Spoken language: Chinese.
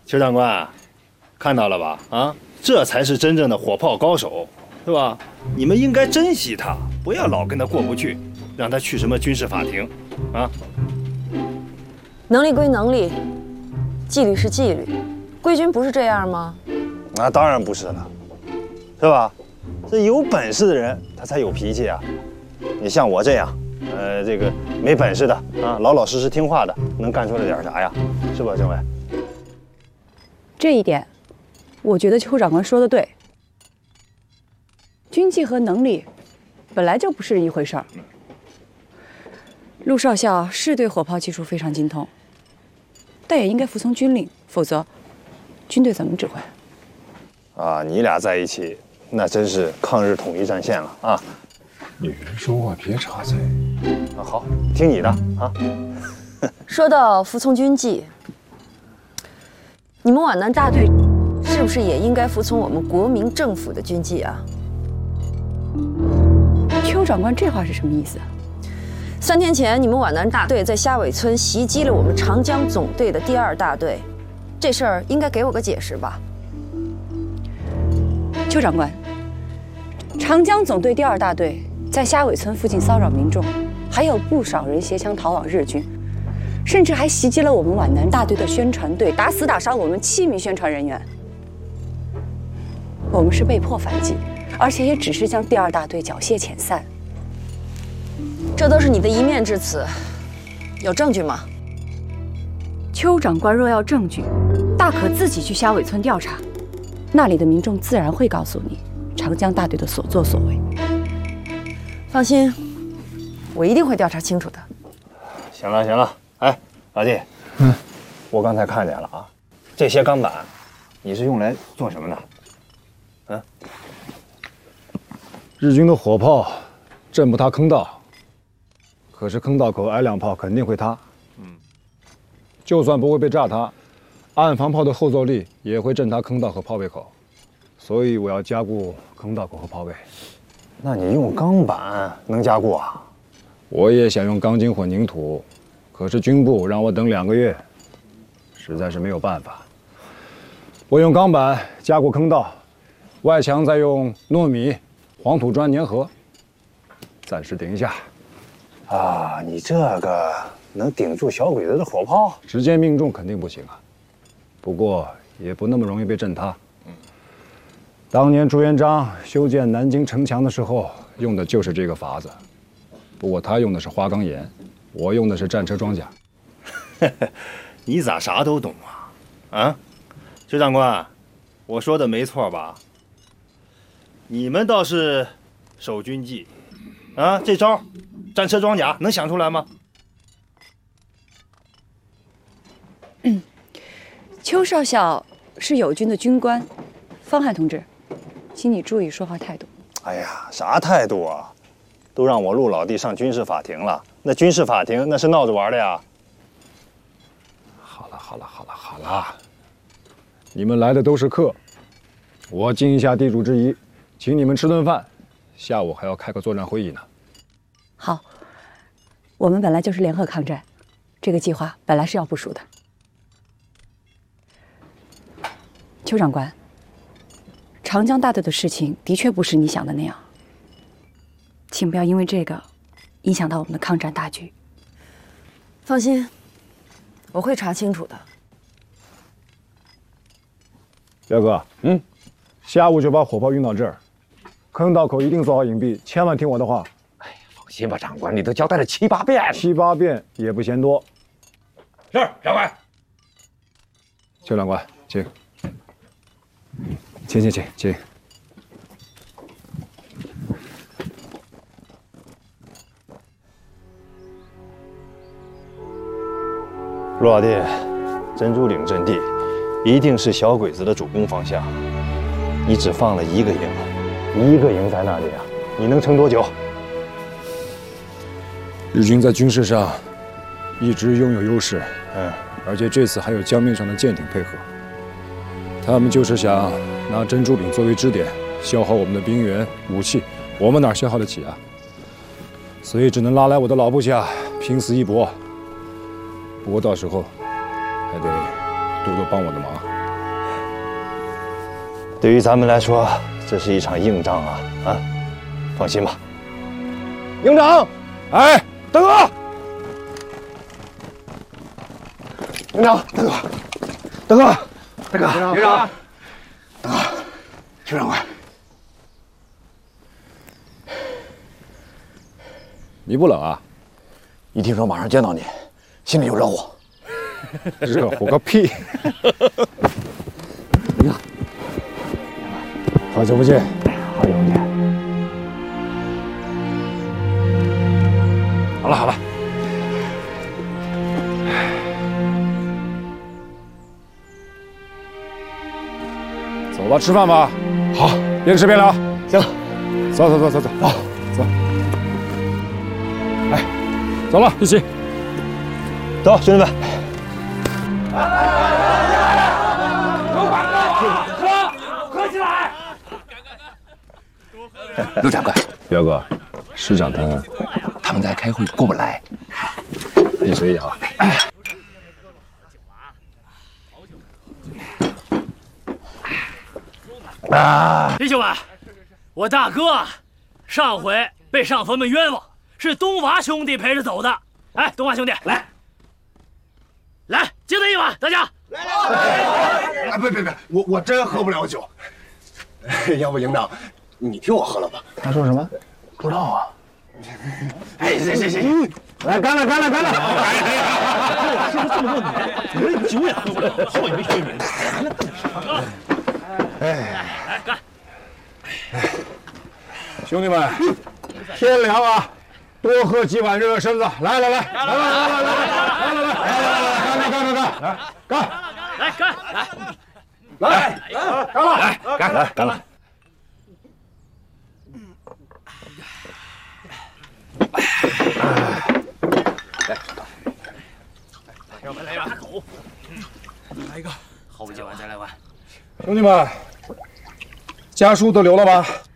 邱长官，看到了吧？啊，这才是真正的火炮高手，是吧？你们应该珍惜他，不要老跟他过不去，让他去什么军事法庭，啊？ 能力归能力，纪律是纪律，贵军不是这样吗？ 那当然不是了，是吧？这有本事的人他才有脾气啊！你像我这样，这个没本事的啊，老老实实听话的，能干出来点啥呀？是吧，政委？ 这一点，我觉得邱长官说的对。军纪和能力本来就不是一回事儿。陆少校是对火炮技术非常精通，但也应该服从军令，否则军队怎么指挥？ 啊，你俩在一起，那真是抗日统一战线了啊！ 女人说话别插嘴。 啊，好，听你的啊。 说到服从军纪，你们皖南大队是不是也应该服从我们国民政府的军纪啊？ 邱长官这话是什么意思 ？3天前，你们皖南大队在虾尾村袭击了我们长江总队的第2大队，这事儿应该给我个解释吧？ 邱长官，长江总队第2大队在虾尾村附近骚扰民众，还有不少人携枪逃往日军，甚至还袭击了我们皖南大队的宣传队，打死打伤我们7名宣传人员。我们是被迫反击，而且也只是将第2大队缴械遣散。 这都是你的一面之词，有证据吗？ 邱长官若要证据，大可自己去虾尾村调查，那里的民众自然会告诉你长江大队的所作所为。 放心，我一定会调查清楚的。 行了行了，哎，老弟，我刚才看见了啊，这些钢板，你是用来做什么的？ 日军的火炮震不塌坑道，可是坑道口挨2炮肯定会塌。就算不会被炸塌，岸防炮的后坐力也会震塌坑道和炮位口，所以我要加固坑道口和炮位。 那你用钢板能加固啊？ 我也想用钢筋混凝土，可是军部让我等2个月，实在是没有办法。我用钢板加固坑道，外墙再用糯米、黄土砖粘合，暂时顶一下。 啊，你这个能顶住小鬼子的火炮？ 直接命中肯定不行啊，不过也不那么容易被震塌。当年朱元璋修建南京城墙的时候，用的就是这个法子。不过他用的是花岗岩，我用的是战车装甲。 你咋啥都懂啊？啊，邱长官，我说的没错吧？你们倒是守军纪，啊，这招战车装甲能想出来吗？ 邱少校是友军的军官，方汉同志，请你注意说话态度。 哎呀，啥态度啊？都让我陆老弟上军事法庭了，那军事法庭那是闹着玩的呀。 好了，你们来的都是客，我尽一下地主之谊，请你们吃顿饭，下午还要开个作战会议呢。 好，我们本来就是联合抗战，这个计划本来是要部署的。邱长官，长江大队的事情的确不是你想的那样，请不要因为这个影响到我们的抗战大局。 放心，我会查清楚的。 彪哥，下午就把火炮运到这儿，坑道口一定做好隐蔽，千万听我的话。 哎呀，放心吧，长官，你都交代了7、8遍了。 7、8遍也不嫌多。 是，长官。 邱长官，请。请。 陆老弟，珍珠岭阵地一定是小鬼子的主攻方向，你只放了1个营在那里啊，你能撑多久？ 日军在军事上一直拥有优势，而且这次还有江面上的舰艇配合，他们就是想拿珍珠岭作为支点，消耗我们的兵员、武器，我们哪消耗得起啊？所以只能拉来我的老部下，拼死一搏。不过到时候还得多多帮我的忙。 对于咱们来说，这是一场硬仗啊！啊，放心吧。营长， 哎，大哥， 营长，大哥，大哥，大哥，营长，大哥，邱长官， 你不冷啊？ 一听说马上见到你，心里就热乎。 热乎个屁！ 你看， 好久不见， 好久不见。 好了好了，走吧，吃饭吧。 好， 边吃边聊。 行， 走走走走走，走走。哎，走了，一起。 走，兄弟们。 喝起来！ 陆长官， 彪哥，师长他们在开会，过不来。 你随意啊。 弟兄们，我大哥上回被上坟们冤枉，是东华兄弟陪着走的。哎，东华兄弟，来，敬他一碗，大家。 来！别，我真喝不了酒。要不营长，你替我喝了吧？ 他说什么？ 不知道啊。 哎，行，来，干了！ 我师傅这么多年，我连酒也喝不了，好也没学明白。 来干！ 兄弟们，天凉啊，多喝几碗热身子。来，干！ 让我们来让他口。来一个，后几碗再来碗。 兄弟们，家书都留了吧？